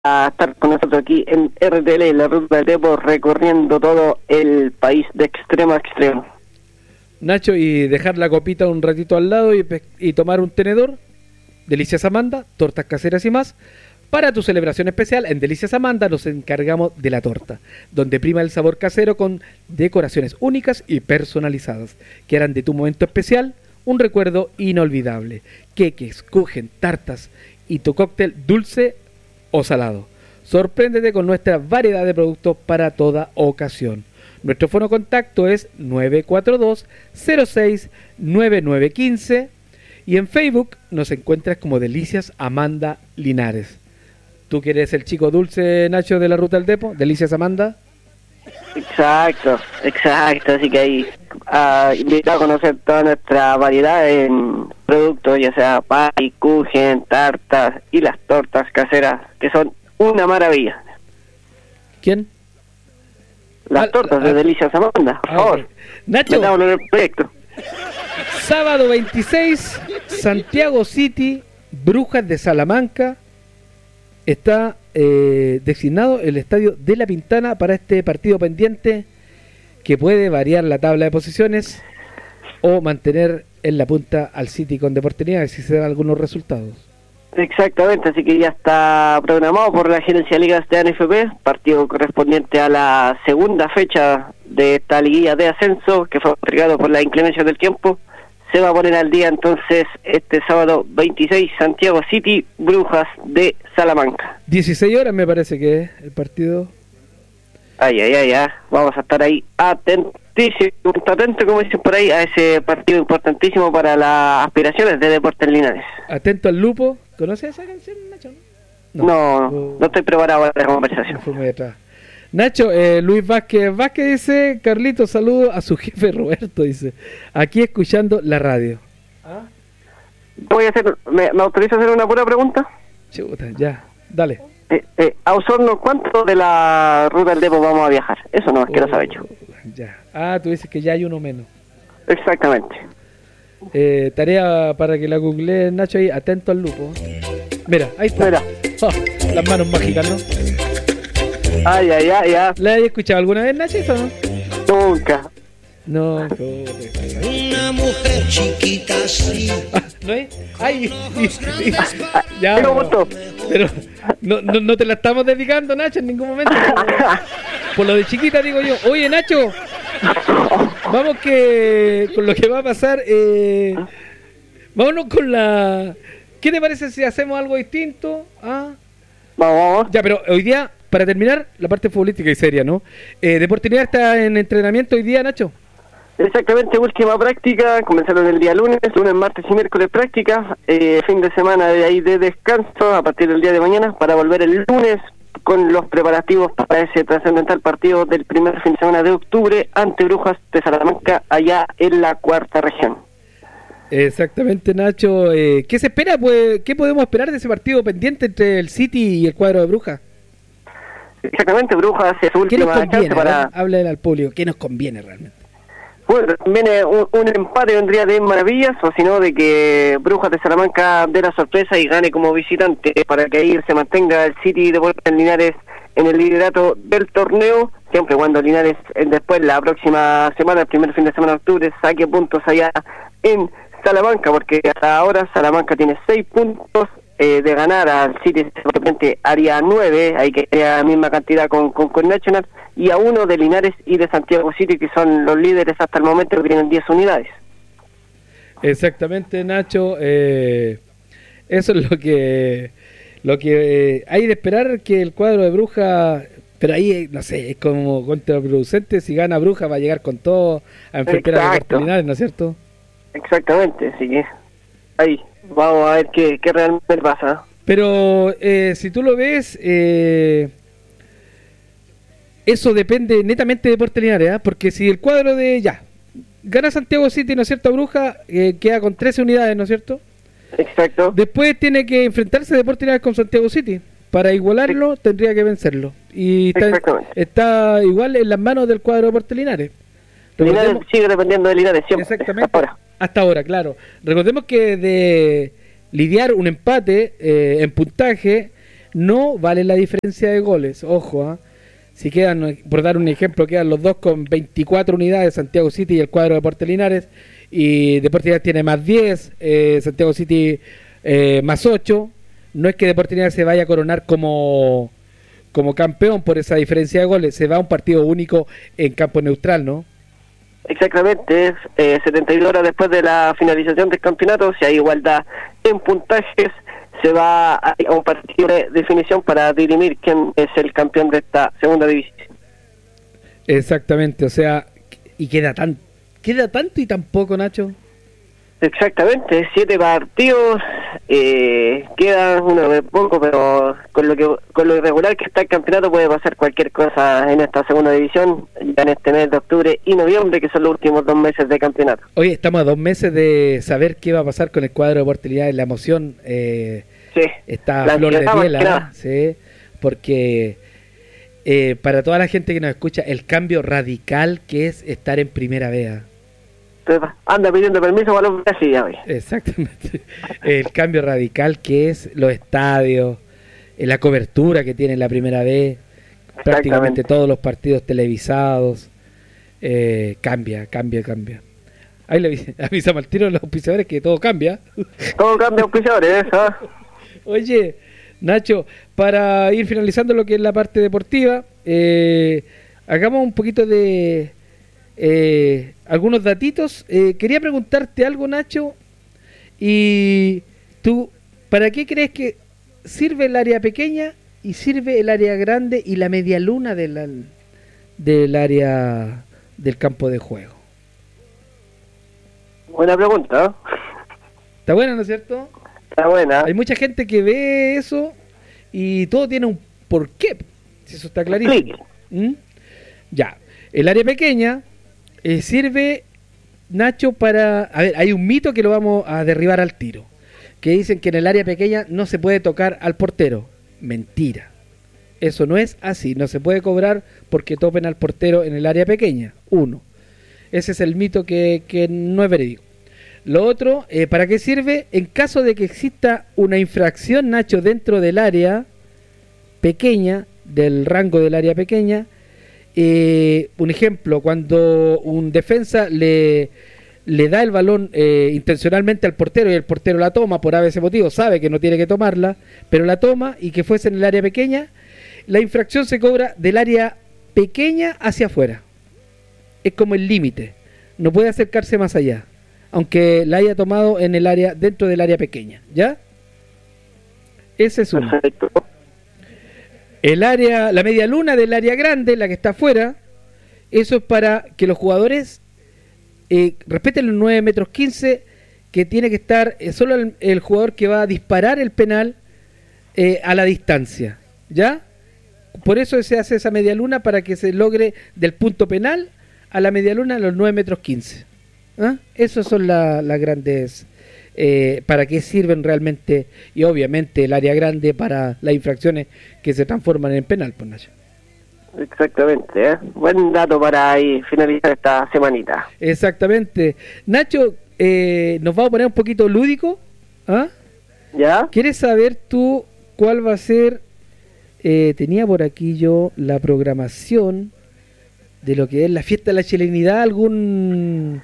estar con nosotros aquí en RTL, la Ruta del Depo, recorriendo todo el país de extremo a extremo. Nacho, y dejar la copita un ratito al lado y tomar un tenedor. Delicias Amanda, tortas caseras y más. Para tu celebración especial, en Delicias Amanda nos encargamos de la torta, donde prima el sabor casero con decoraciones únicas y personalizadas, que harán de tu momento especial un recuerdo inolvidable. Queques, kuchen, tartas y tu cóctel dulce o salado. Sorpréndete con nuestra variedad de productos para toda ocasión. Nuestro fono contacto es 942-06-9915 y en Facebook nos encuentras como Delicias Amanda Linares. ¿Tú que eres el chico dulce, Nacho, de la Ruta del Depo? Delicias Amanda. Exacto, así que ahí invitado a conocer toda nuestra variedad en productos, ya sea pay, kuchen, tartas y las tortas caseras, que son una maravilla. ¿Quién? Las tortas de Delicias Amanda, por favor. Okay. Nacho, metámonos en el proyecto. sábado 26, Santiago City, Brujas de Salamanca. Está designado el estadio de La Pintana para este partido pendiente que puede variar la tabla de posiciones o mantener en la punta al City con Deportividad si se dan algunos resultados. Exactamente, así que ya está programado por la Gerencia de Ligas de ANFP, partido correspondiente a la segunda fecha de esta liguilla de ascenso que fue entregado por la inclemencia del tiempo. Se va a poner al día entonces este sábado 26, Santiago City, Brujas de Salamanca. 16 horas me parece que es el partido. Vamos a estar ahí atentos, como dicen por ahí, a ese partido importantísimo para las aspiraciones de Deportes Linares. Atento al lupo. ¿Conoces esa canción, Nacho? No estoy preparado para la conversación. No fue muy atrás. Nacho, Luis Vázquez dice: Carlito, saludo a su jefe Roberto, dice, aquí escuchando la radio. Voy a hacer, ¿me autoriza a hacer una pura pregunta? Chuta, ya, dale. A Osorno, ¿cuánto de la Ruta del Depo vamos a viajar? Eso no, quiero saber yo. Ya. Tú dices que ya hay uno menos. Exactamente. Tarea para que la googlee, Nacho, ahí, atento al lupo. Mira, ahí está. Mira. Las manos mágicas, ¿no? Ya. ¿La has escuchado alguna vez, Nachito, no? Nunca. No, una mujer chiquita así. ¿No es? Ay, ya. Me gustó. Pero no te la estamos dedicando, Nacho, en ningún momento. Por lo de chiquita digo yo, oye, Nacho, vamos que con lo que va a pasar, vámonos con la... ¿Qué te parece si hacemos algo distinto? Vamos. Ya, pero hoy día, para terminar, la parte futbolística y seria, ¿no? Deportividad está en entrenamiento hoy día, Nacho. Exactamente, última práctica, comenzaron el día lunes, martes y miércoles práctica, fin de semana de ahí de descanso a partir del día de mañana para volver el lunes con los preparativos para ese trascendental partido del primer fin de semana de octubre ante Brujas de Salamanca allá en la cuarta región. Exactamente, Nacho. ¿Qué se espera? Pues, ¿qué podemos esperar de ese partido pendiente entre el City y el cuadro de Brujas? Exactamente, Brujas es su última chance para... Háblale al público, ¿qué nos conviene realmente? Bueno, viene un empate, vendría de maravillas, o si no, de que Brujas de Salamanca dé la sorpresa y gane como visitante, para que ahí se mantenga el City de Deportes Linares en el liderato del torneo, siempre cuando Linares después, la próxima semana, el primer fin de semana de octubre, saque puntos allá en Salamanca, porque hasta ahora Salamanca tiene 6 puntos, de ganar al City seguramente haría 9, hay que tener la misma cantidad con National, y a 1 de Linares y de Santiago City, que son los líderes hasta el momento, que tienen 10 unidades. Exactamente, Nacho. Eso es lo que hay de esperar, que el cuadro de Brujas, pero ahí, no sé, es como contraproducente. Si gana Brujas va a llegar con todo a enfrentar a Deportes Linares, ¿no es cierto? Exactamente, así que ahí vamos a ver qué realmente pasa. Pero si tú lo ves, eso depende netamente de Deportes Linares, porque si el cuadro de gana Santiago City, ¿no es cierto? Bruja queda con 13 unidades, ¿no es cierto? Exacto. Después tiene que enfrentarse Deportes Linares con Santiago City. Para igualarlo tendría que vencerlo. Y está igual en las manos del cuadro de Deportes Linares. Linares sigue dependiendo de Linares siempre. Exactamente. Hasta ahora, claro. Recordemos que de lidiar un empate en puntaje no vale la diferencia de goles. Ojo, si quedan, por dar un ejemplo, quedan los dos con 24 unidades, Santiago City y el cuadro de Deportes Linares, y Deportes Linares tiene más 10, Santiago City más 8. No es que Deportes Linares se vaya a coronar como campeón por esa diferencia de goles, se va a un partido único en campo neutral, ¿no? Exactamente, es 72 horas después de la finalización del campeonato, si hay igualdad en puntajes, se va a un partido de definición para dirimir quién es el campeón de esta segunda división. Exactamente, o sea, y queda tanto y tan poco, Nacho. Exactamente, 7 partidos, queda uno de poco, pero con lo irregular que está el campeonato puede pasar cualquier cosa en esta segunda división, ya en este mes de octubre y noviembre, que son los últimos 2 meses de campeonato. Oye, estamos a 2 meses de saber qué va a pasar con el cuadro de Deportes Linares, la emoción sí, está a flor de piel, sí, porque para toda la gente que nos escucha, el cambio radical que es estar en primera vez. Anda pidiendo permiso para los Brasil hoy. Exactamente. El cambio radical que es los estadios, la cobertura que tiene la primera vez, prácticamente todos los partidos televisados, cambia. Ahí le avisamos al tiro a los auspiciadores que todo cambia. Todo cambia, auspiciadores, ¿eh? Oye, Nacho, para ir finalizando lo que es la parte deportiva, hagamos un poquito de algunos datitos. Quería preguntarte algo, Nacho, y tú, ¿para qué crees que sirve el área pequeña y sirve el área grande y la media luna del área del campo de juego? Buena pregunta, ¿no? Está buena, ¿no es cierto? Está buena. Hay mucha gente que ve eso y todo tiene un porqué, si eso está clarísimo. Ya, el área pequeña sirve, Nacho, para... A ver, hay un mito que lo vamos a derribar al tiro, que dicen que en el área pequeña no se puede tocar al portero. Mentira. Eso no es así. No se puede cobrar porque topen al portero en el área pequeña. Uno. Ese es el mito que no es verídico. Lo otro, ¿para qué sirve? En caso de que exista una infracción, Nacho, dentro del área pequeña, del rango del área pequeña, un ejemplo, cuando un defensa le da el balón intencionalmente al portero y el portero la toma por ese motivo, sabe que no tiene que tomarla, pero la toma y que fuese en el área pequeña, la infracción se cobra del área pequeña hacia afuera. Es como el límite, no puede acercarse más allá, aunque la haya tomado en el área, dentro del área pequeña, ¿ya? Ese es uno. Perfecto. El área, la media luna del área grande, la que está afuera, eso es para que los jugadores respeten los 9 metros 15, que tiene que estar solo el jugador que va a disparar el penal a la distancia, ¿ya? Por eso se hace esa media luna, para que se logre del punto penal a la media luna los 9 metros 15. ¿Ah? Esas son las grandes, para qué sirven realmente, y obviamente el área grande para las infracciones que se transforman en penal, pues, Nacho. Exactamente, ¿eh? Buen dato para ahí finalizar esta semanita. Exactamente. Nacho, nos vamos a poner un poquito lúdico. ¿Ah? ¿Ya? ¿Quieres saber tú cuál va a ser? Tenía por aquí yo la programación de lo que es la fiesta de la chilenidad. ¿Algún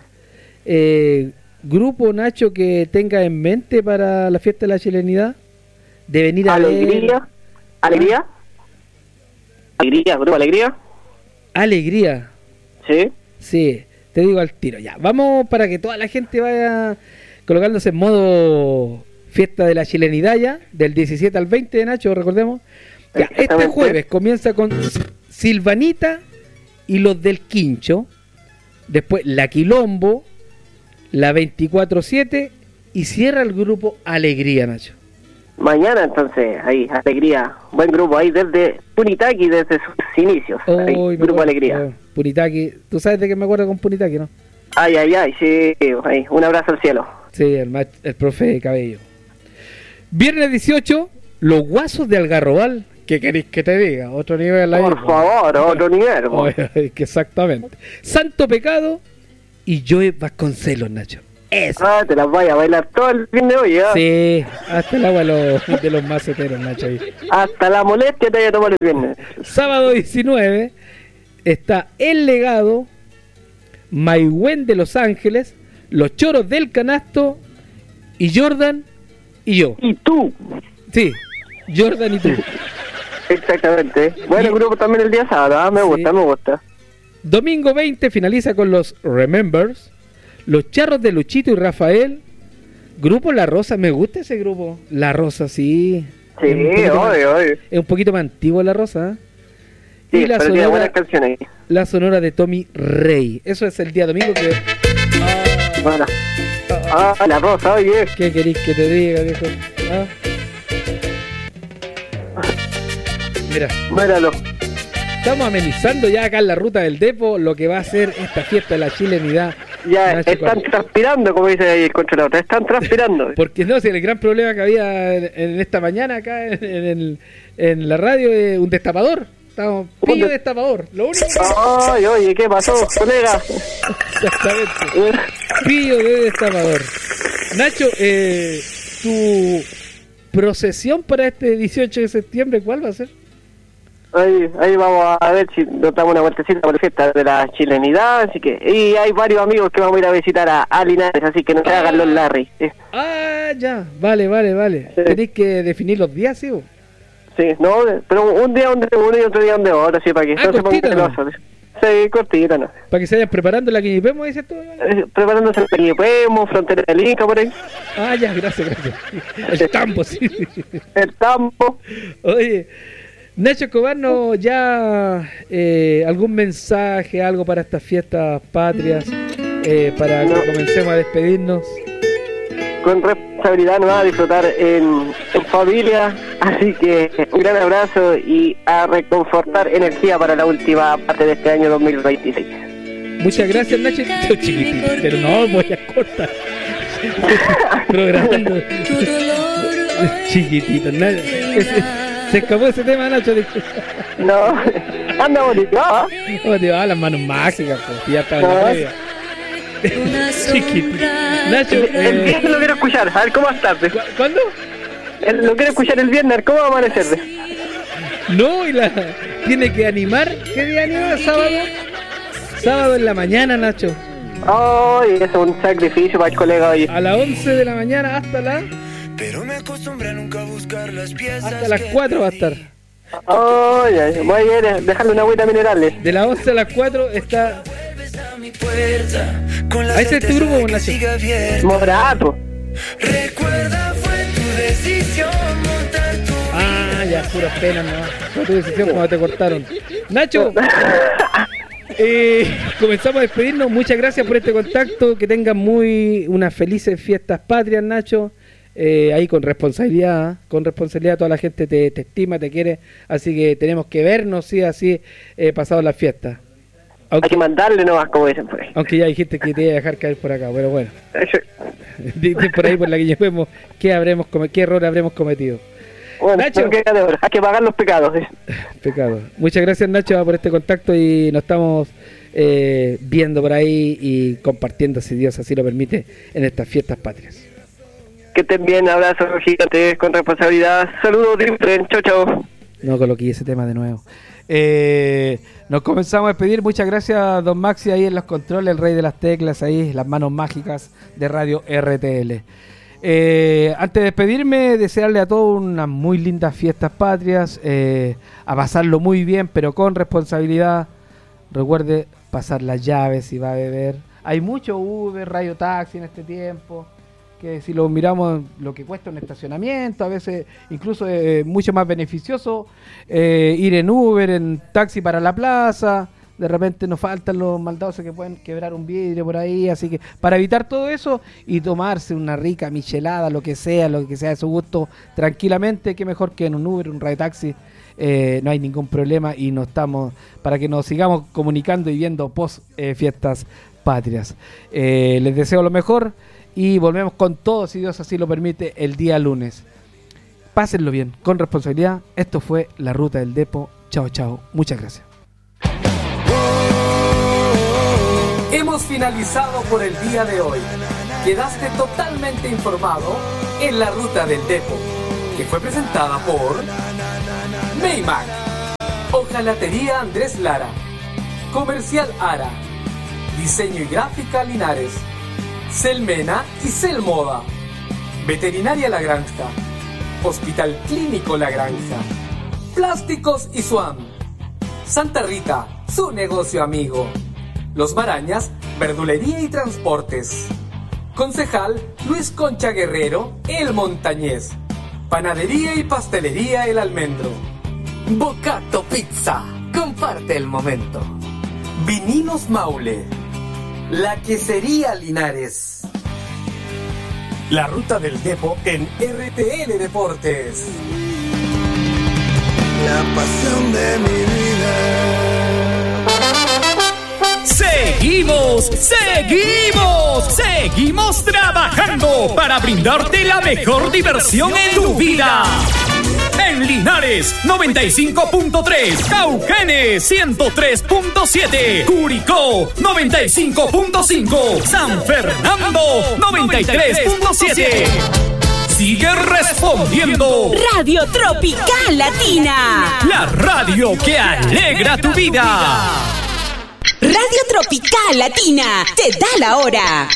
grupo, Nacho, que tenga en mente para la fiesta de la chilenidad? De venir a Alegría. ver... ¿Alegría? ¿Alegría? ¿Grupo Alegría? Alegría. Sí. Sí, te digo al tiro. Ya, vamos para que toda la gente vaya colocándose en modo fiesta de la chilenidad ya, del 17 al 20 de Nacho, recordemos. Ya, este jueves comienza con Silvanita y los del Quincho, después la Quilombo, la 24/7 y cierra el grupo Alegría, Nacho. Mañana entonces, ahí, Alegría, buen grupo ahí desde Punitaqui, desde sus inicios. Ahí, grupo Alegría. Punitaqui, tú sabes de qué me acuerdo con Punitaqui, ¿no? Ay, sí, ahí, un abrazo al cielo. Sí, el profe Cabello. Viernes 18, los Guasos de Algarrobal. ¿Qué queréis que te diga? Otro nivel ahí. Por favor, otro nivel. Exactamente. Santo Pecado y Joe Vasconcelos, Nacho. Eso. Te las vaya a bailar todo el fin de hoy, ¿ah? Sí, hasta el agua de los maceteros, Nacho. Ahí. Hasta la molestia te voy a tomar el viernes. Sábado 19 está El Legado, Maigüen de Los Ángeles, Los Choros del Canasto y Jordan y yo. ¿Y tú? Sí, Jordan y tú. Exactamente. Bueno, el grupo también el día sábado, ¿ah? Me gusta. Domingo 20 finaliza con los Remembers, Los Charros de Luchito y Rafael, Grupo La Rosa. Me gusta ese grupo. La Rosa, sí. Sí, obvio. Es un poquito más antiguo La Rosa, ¿eh? Sí, y la pero tiene buenas canciones. La sonora de Tommy Rey. Eso es el día domingo que... Bueno. La Rosa, oye. ¿Qué querís que te diga, viejo? ¿Ah? Mira. Míralo. Estamos amenizando ya acá en la ruta del Depo lo que va a ser esta fiesta de la chilenidad. Ya Nacho están Correa. transpirando, como dice ahí el controlador. Están transpirando. Porque no, si el gran problema que había en esta mañana acá en la radio es un destapador. Estamos pillo destapador. Lo único que... Ay, oye, ¿qué pasó, colega? Exactamente. Pillo de destapador. Nacho, tu procesión para este 18 de septiembre, ¿cuál va a ser? Ahí vamos a ver si nos damos una vueltecita por la fiesta de la chilenidad, así que... Y hay varios amigos que vamos a ir a visitar a Linares, así que no se hagan los Larry. ¿Sí? Ah, ya, vale. Sí. Tenéis que definir los días, ¿sí? Sí, no, pero un día donde uno y otro día donde otro, así para que no se cortita, pongan ¿no? celosos. Sí, cortita, ¿no? Para que se vayan preparando la que vemos, dices tú. Preparándose el Peñipemo, Frontera del Inca, por ahí. Ah, ya, gracias. El tambo, sí. El Tampo. Oye, Nacho Escobar, ¿no ya algún mensaje, algo para estas fiestas patrias, para que comencemos a despedirnos? Con responsabilidad nos va a disfrutar en familia, así que un gran abrazo y a reconfortar energía para la última parte de este año 2026. Muchas gracias, Nacho. Chiquitito, pero no voy a cortar. Programando. Chiquitito, se escapó ese tema, Nacho. No, anda bonito. Motivaba las manos mágicas, pues, ya estaba en la previa. Chiquitito. Nacho, el viernes lo quiero escuchar, a ver cómo va a estar. ¿Cuándo? Lo quiero escuchar el viernes, ¿cómo va a amanecer? No, tiene que animar. ¿Qué día anima? ¿Sábado? Sábado en la mañana, Nacho. Ay, eso es un sacrificio para el colega hoy. A las 11 de la mañana hasta las... Pero me acostumbré a nunca buscar las piezas. Hasta las 4 va a estar. Ay, voy a ir a dejarle una agüita minerales. De las 11 a las 4 está... Ahí ese es tu grupo, Nacho. Morato. Recuerda, fue tu decisión montar tu... Ah, ya, puras penas, no. Fue tu decisión cuando te cortaron. Nacho, comenzamos a despedirnos. Muchas gracias por este contacto. Que tengan unas felices fiestas patrias, Nacho. Ahí con responsabilidad toda la gente te estima, te quiere. Así que tenemos que vernos, sí, así pasado las fiestas. Hay que mandarle nomás, como dicen por ahí. Aunque ya hay gente que te iba a dejar caer por acá, pero bueno. Dicen por ahí, por la que llevemos, qué error habremos cometido. Bueno, Nacho, no queda de hora. Hay que pagar los pecados. Pecado. Muchas gracias, Nacho, por este contacto y nos estamos viendo por ahí y compartiendo, si Dios así lo permite, en estas fiestas patrias. Que estén bien, abrazo gigantes con responsabilidad. Saludos, Dream Friend. Chau, chau. No coloqué ese tema de nuevo. Nos comenzamos a despedir. Muchas gracias, don Maxi, ahí en los controles, el rey de las teclas, ahí las manos mágicas de Radio RTL. Antes de despedirme, desearle a todos unas muy lindas fiestas patrias, a pasarlo muy bien, pero con responsabilidad. Recuerde pasar las llaves si va a beber. Hay mucho Uber, radio taxi en este tiempo, que si lo miramos lo que cuesta un estacionamiento, a veces incluso es mucho más beneficioso ir en Uber, en taxi para la plaza. De repente nos faltan los maldados que pueden quebrar un vidrio por ahí, así que para evitar todo eso y tomarse una rica michelada, lo que sea de su gusto, tranquilamente, qué mejor que en un Uber, un radio taxi. No hay ningún problema y no estamos para que nos sigamos comunicando y viendo post fiestas patrias. Les deseo lo mejor y volvemos con todo, si Dios así lo permite, el día lunes. Pásenlo bien, con responsabilidad. Esto fue La Ruta del Depo. Chao, chao. Muchas gracias. Hemos finalizado por el día de hoy. quedaste totalmente informado en la Ruta del Depo, que fue presentada por Maymac, Hojalatería Andrés Lara, Comercial Ara, Diseño y Gráfica Linares, Celmena y Celmoda, Veterinaria La Granja, Hospital Clínico La Granja, Plásticos y Swan, Santa Rita, su negocio amigo, Los Marañas, Verdulería y Transportes, Concejal Luis Concha Guerrero, El Montañés, Panadería y Pastelería El Almendro, Bocato Pizza, comparte el momento, Vinilos Maule, La Quesería Linares, La Ruta del Depo en RTL Deportes. La pasión de mi vida. Seguimos trabajando para brindarte la mejor diversión en tu vida. En Linares 95.3, Cauquenes 103.7, Curicó 95.5, San Fernando 93.7. Sigue respondiendo. Radio Tropical Latina. La radio que alegra tu vida. Radio Tropical Latina te da la hora.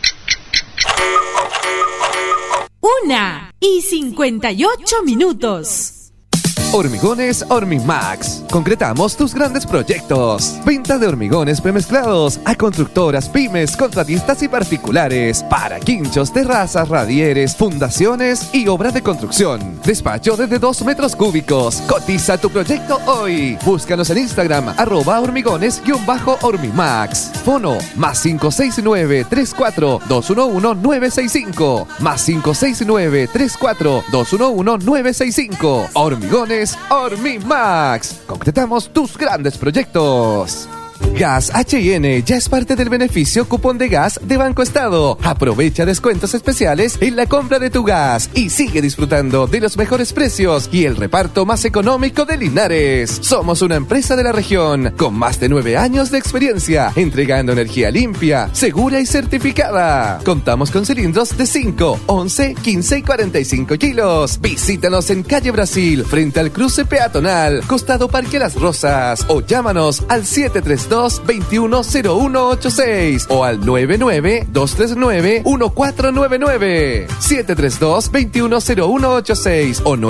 1:58. Hormigones Hormimax. Concretamos tus grandes proyectos. Venta de hormigones premezclados a constructoras, pymes, contratistas y particulares. Para quinchos, terrazas, radieres, fundaciones y obras de construcción. Despacho desde 2 metros cúbicos. Cotiza tu proyecto hoy. Búscanos en Instagram @hormigones_Hormimax. Fono +569 34 211 965. +569 34 211 965. Hormigones Hormimax. Concretamos tus grandes proyectos. Gas H&N ya es parte del beneficio cupón de gas de Banco Estado. Aprovecha descuentos especiales en la compra de tu gas y sigue disfrutando de los mejores precios y el reparto más económico de Linares. Somos una empresa de la región con más de 9 años de experiencia entregando energía limpia, segura y certificada. Contamos con cilindros de 5, 11, 15 y 45 kilos. Visítanos en Calle Brasil, frente al cruce peatonal, costado Parque Las Rosas, o llámanos al 732-210186 o al 99-239-1499. 732-210186 o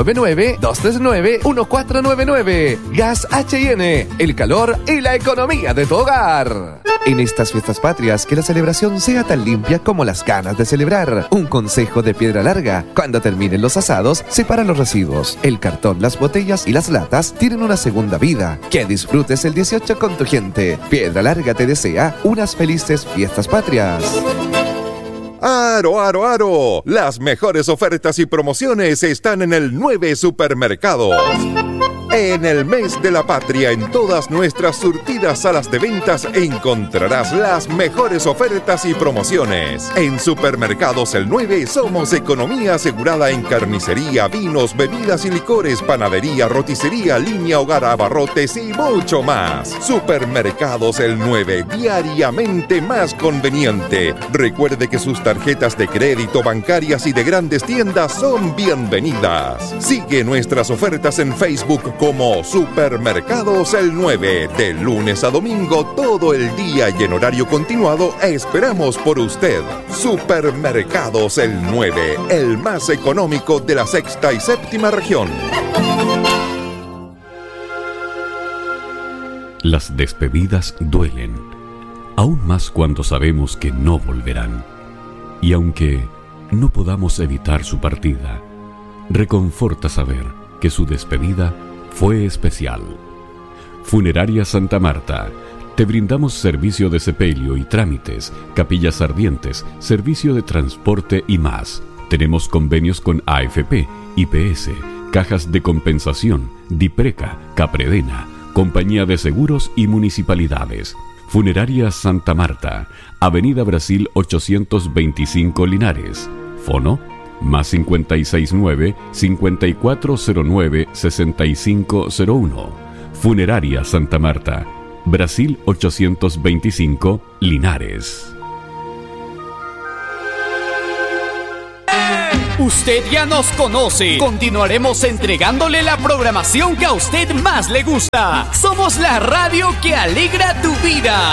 99-239-1499. Gas H&N, el calor y la economía de tu hogar. En estas fiestas patrias, que la celebración sea tan limpia como las ganas de celebrar. Un consejo de Piedra Larga: cuando terminen los asados, separa los residuos. El cartón, las botellas y las latas tienen una segunda vida. Que disfrutes el 18 con tu gente. Piedra Larga te desea unas felices fiestas patrias. ¡Aro, aro, aro! Las mejores ofertas y promociones están en el 9 Supermercados. En el mes de la patria, en todas nuestras surtidas salas de ventas encontrarás las mejores ofertas y promociones. En Supermercados El 9 somos economía asegurada en carnicería, vinos, bebidas y licores, panadería, roticería, línea hogar, abarrotes y mucho más. Supermercados El 9, diariamente más conveniente. Recuerde que sus tarjetas de crédito, bancarias y de grandes tiendas son bienvenidas. Sigue nuestras ofertas en Facebook como Supermercados El 9, de lunes a domingo todo el día y en horario continuado esperamos por usted. Supermercados El 9, el más económico de la sexta y séptima región. Las despedidas duelen, aún más cuando sabemos que no volverán. Y aunque no podamos evitar su partida, reconforta saber que su despedida fue especial. Funeraria Santa Marta. Te brindamos servicio de sepelio y trámites, capillas ardientes, servicio de transporte y más. Tenemos convenios con AFP, IPS, cajas de compensación, Dipreca, Capredena, compañía de seguros y municipalidades. Funeraria Santa Marta, Avenida Brasil 825 Linares. Fono +569 5409 6501. Funeraria Santa Marta, Brasil 825 Linares. Usted ya nos conoce. Continuaremos entregándole la programación que a usted más le gusta. Somos la radio que alegra tu vida.